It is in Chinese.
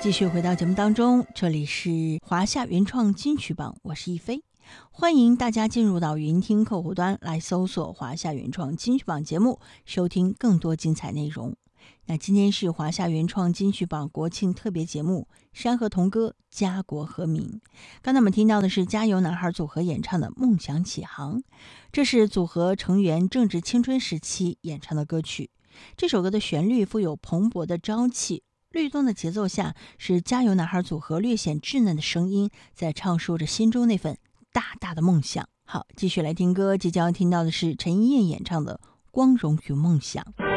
继续回到节目当中，这里是华夏原创金曲榜，我是一飞，欢迎大家进入到云听客户端来搜索华夏原创金曲榜节目，收听更多精彩内容。那今天是华夏原创金曲榜国庆特别节目山河童歌家国和民。刚才我们听到的是加油男孩组合演唱的梦想起航，这是组合成员正值青春时期演唱的歌曲。这首歌的旋律富有蓬勃的朝气，律动的节奏下，是加油男孩组合略显稚嫩的声音在唱述着心中那份大大的梦想。好，继续来听歌，即将要听到的是陈奕迅演唱的《光荣与梦想》。